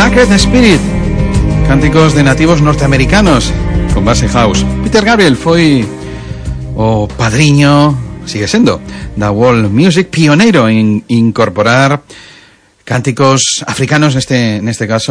Sacred Spirit, cánticos de nativos norteamericanos con base house. Peter Gabriel foi o padriño, sigue sendo, da world music, pioneiro en incorporar cánticos africanos neste caso